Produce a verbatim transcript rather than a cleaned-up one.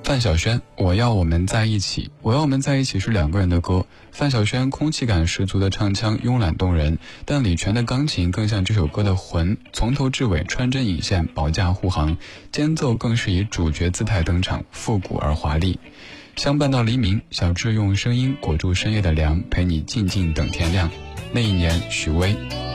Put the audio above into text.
范晓萱，我要我们在一起。我要我们在一起是两个人的歌，范晓萱空气感十足的唱腔慵懒动人，但李泉的钢琴更像这首歌的魂，从头至尾穿针引线，保驾护航，间奏更是以主角姿态登场，复古而华丽。相伴到黎明，小智用声音裹住深夜的凉，陪你静静等天亮。那一年，许巍。